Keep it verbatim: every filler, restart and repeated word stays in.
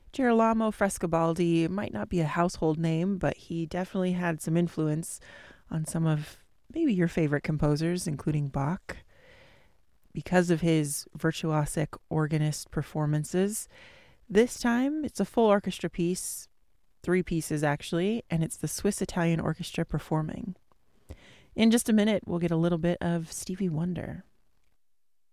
Girolamo Frescobaldi might not be a household name, but he definitely had some influence on some of maybe your favorite composers, including Bach. Because of his virtuosic organist performances, this time it's a full orchestra piece, three pieces actually, and it's the Swiss Italian Orchestra performing. In just a minute, we'll get a little bit of Stevie Wonder.